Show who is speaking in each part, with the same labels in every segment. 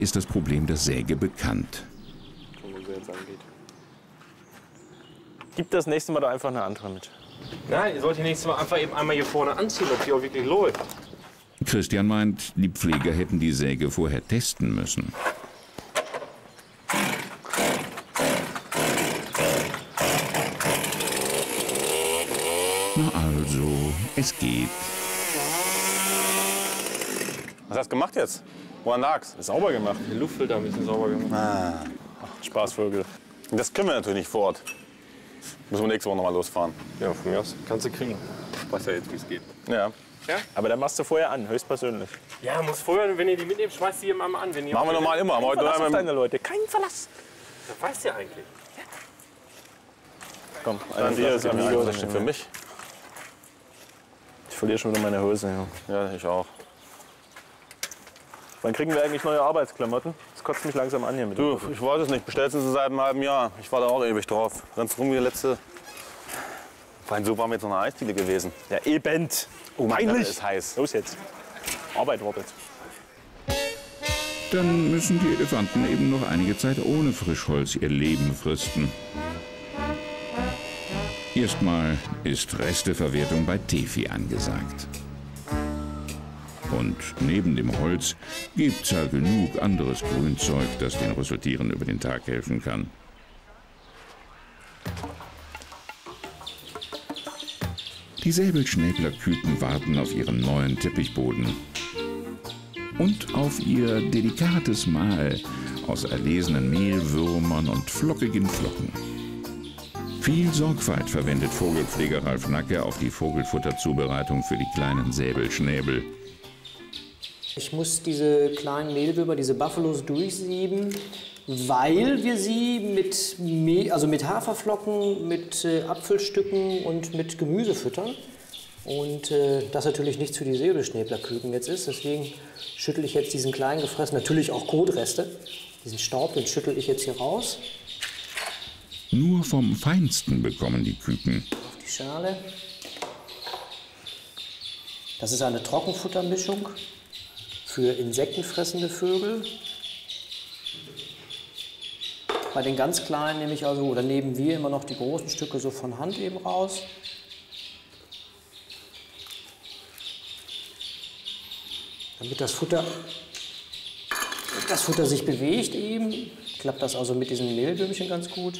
Speaker 1: ist das Problem der Säge bekannt.
Speaker 2: Gib das nächste Mal doch einfach eine andere mit.
Speaker 3: Nein, ihr sollt die nächste Mal einfach eben einmal hier vorne anziehen, ob die auch wirklich läuft.
Speaker 1: Christian meint, die Pfleger hätten die Säge vorher testen müssen. Na also, es geht.
Speaker 4: Was hast du gemacht jetzt? Woran lag's?
Speaker 2: Sauber gemacht. Die Luftfilter ein bisschen sauber gemacht.
Speaker 4: Ah.
Speaker 2: Spaßvögel.
Speaker 4: Das können wir natürlich nicht vor Ort. Müssen wir nächste Woche noch mal losfahren.
Speaker 2: Ja, von mir aus. Kannst du kriegen.
Speaker 3: Weiß ja jetzt, wie es geht.
Speaker 4: Ja.
Speaker 3: Ja?
Speaker 2: Aber dann machst du vorher an, höchstpersönlich.
Speaker 3: Ja, muss vorher, wenn ihr die mitnehmt, schmeißt die hier mal an. Wenn ihr
Speaker 4: Machen wir normal immer.
Speaker 2: Kein Verlass auf deine Leute. Kein Verlass.
Speaker 3: Das weißt du ja eigentlich.
Speaker 2: Komm,
Speaker 4: Dann
Speaker 2: ein Bier ist
Speaker 4: das
Speaker 2: Amigo.
Speaker 4: das steht für mich.
Speaker 2: Ich verliere schon wieder meine Hose. Ja.
Speaker 4: Ja, ich auch.
Speaker 2: Wann kriegen wir eigentlich neue Arbeitsklamotten? Das kotzt mich langsam an hier mit.
Speaker 4: Du, ich weiß es nicht. Bestellst du sie seit einem halben Jahr. Ich war da auch ewig drauf. Rennst rum wie der letzte. Fein, so war mir jetzt noch eine Eisdiele gewesen.
Speaker 2: Ja, eben.
Speaker 4: Oh mein Gott,
Speaker 2: Peinlich.
Speaker 4: ist heiß.
Speaker 2: Los jetzt. Arbeit wartet.
Speaker 1: Dann müssen die Elefanten eben noch einige Zeit ohne Frischholz ihr Leben fristen. Erstmal ist Resteverwertung bei Tefi angesagt. Und neben dem Holz gibt's ja genug anderes Grünzeug, das den Rüsseltieren über den Tag helfen kann. Die Säbelschnäblerküken warten auf ihren neuen Teppichboden. Und auf ihr delikates Mahl aus erlesenen Mehlwürmern und flockigen Flocken. Viel Sorgfalt verwendet Vogelpfleger Ralf Nacke auf die Vogelfutterzubereitung für die kleinen Säbelschnäbel.
Speaker 5: Ich muss diese kleinen Mehlwürmer, diese Buffalos durchsieben, weil wir sie mit Haferflocken, mit Apfelstücken und mit Gemüse füttern. Und das natürlich nichts für die Säbelschnäblerküken jetzt ist. Deswegen schüttle ich jetzt diesen kleinen gefressen, natürlich auch Kotreste, diesen Staub, den schüttle ich jetzt hier raus.
Speaker 1: Nur vom Feinsten bekommen die Küken.
Speaker 5: Auf die Schale. Das ist eine Trockenfuttermischung für insektenfressende Vögel. Bei den ganz Kleinen nehme ich also, oder nehmen wir immer noch die großen Stücke so von Hand eben raus. Damit das Futter sich bewegt eben, klappt das also mit diesen Mehlwürmchen ganz gut.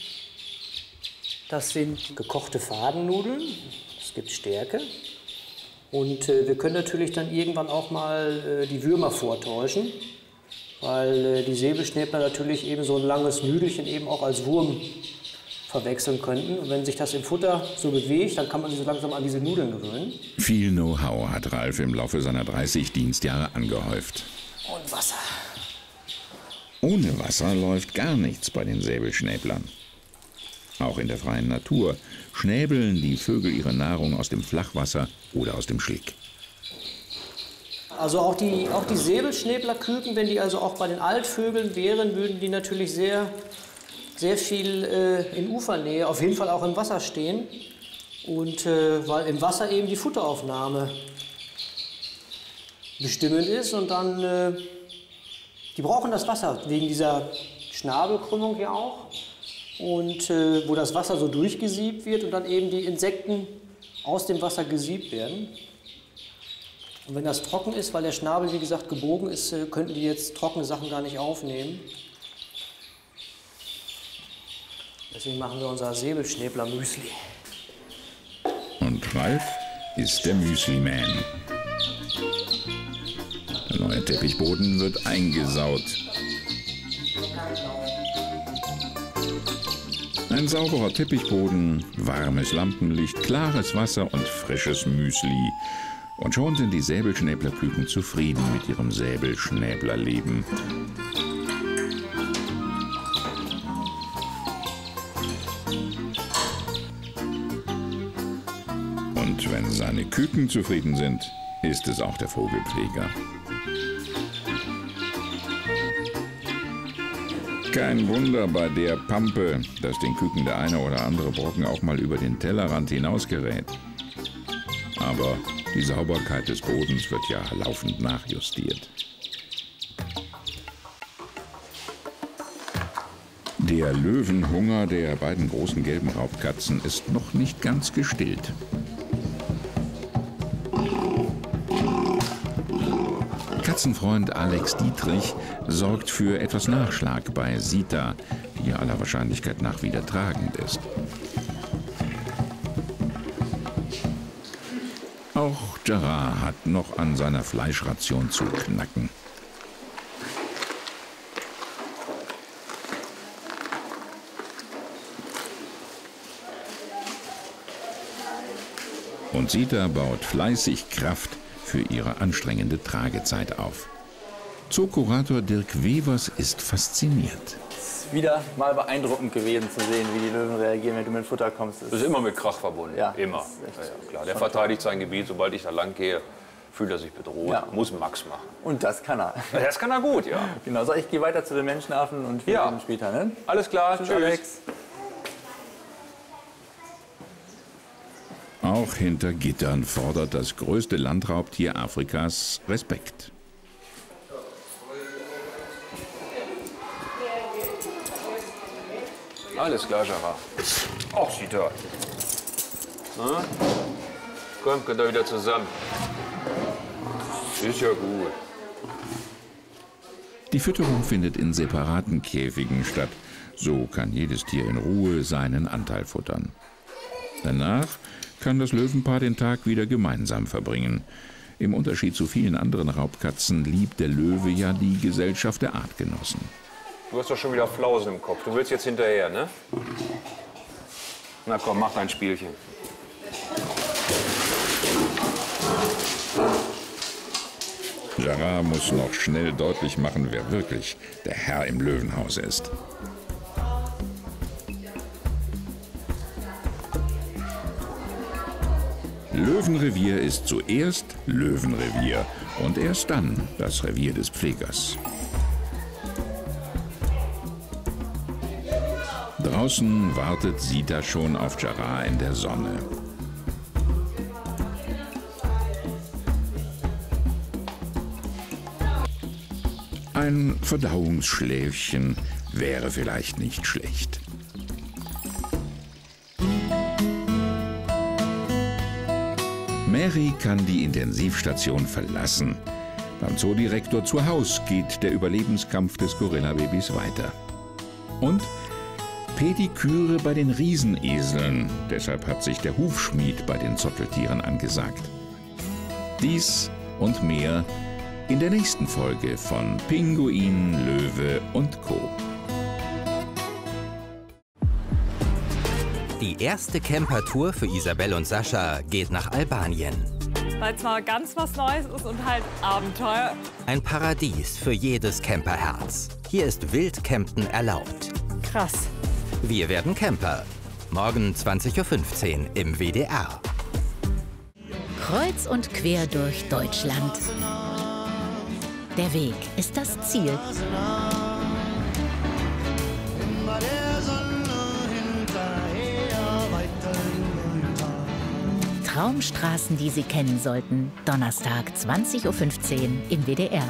Speaker 5: Das sind gekochte Fadennudeln, es gibt Stärke. Und wir können natürlich dann irgendwann auch mal die Würmer vortäuschen, weil die Säbelschnäbler natürlich eben so ein langes Nüdelchen eben auch als Wurm verwechseln könnten. Und wenn sich das im Futter so bewegt, dann kann man sich so langsam an diese Nudeln gewöhnen.
Speaker 1: Viel Know-how hat Ralf im Laufe seiner 30 Dienstjahre angehäuft.
Speaker 5: Und Wasser.
Speaker 1: Ohne Wasser läuft gar nichts bei den Säbelschnäblern. Auch in der freien Natur schnäbeln die Vögel ihre Nahrung aus dem Flachwasser oder aus dem Schlick.
Speaker 5: Also auch die Säbelschnäblerküken, wenn die also auch bei den Altvögeln wären, würden die natürlich sehr viel in Ufernähe, auf jeden Fall auch im Wasser stehen. Und weil im Wasser eben die Futteraufnahme bestimmend ist und dann, die brauchen das Wasser wegen dieser Schnabelkrümmung ja auch. Und wo das Wasser so durchgesiebt wird und dann eben die Insekten aus dem Wasser gesiebt werden. Und wenn das trocken ist, weil der Schnabel, wie gesagt, gebogen ist, könnten die jetzt trockene Sachen gar nicht aufnehmen. Deswegen machen wir unser Säbelschnäbler-Müsli.
Speaker 1: Und Ralf ist der Müsli-Man. Der neue Teppichboden wird eingesaut. Ein sauberer Teppichboden, warmes Lampenlicht, klares Wasser und frisches Müsli. Und schon sind die Säbelschnäblerküken zufrieden mit ihrem Säbelschnäblerleben. Und wenn seine Küken zufrieden sind, ist es auch der Vogelpfleger. Kein Wunder bei der Pampe, dass den Küken der eine oder andere Brocken auch mal über den Tellerrand hinausgerät. Aber die Sauberkeit des Bodens wird ja laufend nachjustiert. Der Löwenhunger der beiden großen gelben Raubkatzen ist noch nicht ganz gestillt. Katzenfreund Alex Dietrich sorgt für etwas Nachschlag bei Sita, die aller Wahrscheinlichkeit nach wieder tragend ist. Auch Gerard hat noch an seiner Fleischration zu knacken. Und Sita baut fleißig Kraft für ihre anstrengende Tragezeit auf. Zookurator Dirk Wevers ist fasziniert.
Speaker 6: Es ist wieder mal beeindruckend gewesen zu sehen, wie die Löwen reagieren, wenn du mit Futter kommst.
Speaker 7: Das ist immer mit Krach verbunden.
Speaker 6: Ja,
Speaker 7: immer.
Speaker 6: das ist echt
Speaker 7: Ja, klar. Der verteidigt sein Gebiet. Sobald ich da lang gehe, fühlt er sich bedroht.
Speaker 6: Ja.
Speaker 7: Muss Max machen.
Speaker 6: Und das kann er.
Speaker 7: Das kann er gut, ja.
Speaker 6: Genau, so, ich gehe weiter zu den Menschenaffen und wir
Speaker 7: Ja.
Speaker 6: sehen uns später. Ne?
Speaker 7: Alles klar.
Speaker 6: Tschüss,
Speaker 7: Tschüss.
Speaker 6: Alex.
Speaker 1: Auch hinter Gittern fordert das größte Landraubtier Afrikas Respekt.
Speaker 7: Alles klar, Gerard. Ach, sieht er. Na? Komm, könnt ihr wieder zusammen. Ist ja gut.
Speaker 1: Die Fütterung findet in separaten Käfigen statt. So kann jedes Tier in Ruhe seinen Anteil futtern. Danach kann das Löwenpaar den Tag wieder gemeinsam verbringen. Im Unterschied zu vielen anderen Raubkatzen liebt der Löwe ja die Gesellschaft der Artgenossen.
Speaker 7: Du hast doch schon wieder Flausen im Kopf. Du willst jetzt hinterher, ne? Na komm, mach dein Spielchen.
Speaker 1: Gerard muss noch schnell deutlich machen, wer wirklich der Herr im Löwenhaus ist. Löwenrevier ist zuerst Löwenrevier und erst dann das Revier des Pflegers. Draußen wartet Sita schon auf Gerard in der Sonne. Ein Verdauungsschläfchen wäre vielleicht nicht schlecht. Mary kann die Intensivstation verlassen. Beim Zoodirektor zu Haus geht der Überlebenskampf des Gorilla-Babys weiter. Und Pediküre bei den Rieseneseln. Deshalb hat sich der Hufschmied bei den Zotteltieren angesagt. Dies und mehr in der nächsten Folge von Pinguin, Löwe und Co.
Speaker 8: Die erste Campertour für Isabel und Sascha geht nach Albanien.
Speaker 9: Weil es mal ganz was Neues ist und halt Abenteuer.
Speaker 8: Ein Paradies für jedes Camperherz. Hier ist Wildcampen erlaubt.
Speaker 9: Krass.
Speaker 8: Wir werden Camper. Morgen 20:15 Uhr im WDR.
Speaker 10: Kreuz und quer durch Deutschland. Der Weg ist das Ziel. Traumstraßen, die Sie kennen sollten. Donnerstag 20:15 Uhr im WDR.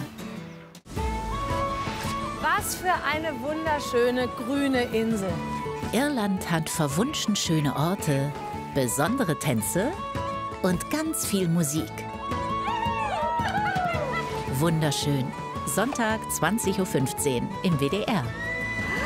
Speaker 9: Was für eine wunderschöne grüne Insel.
Speaker 10: Irland hat verwunschen schöne Orte, besondere Tänze und ganz viel Musik. Wunderschön. Sonntag 20:15 Uhr im WDR.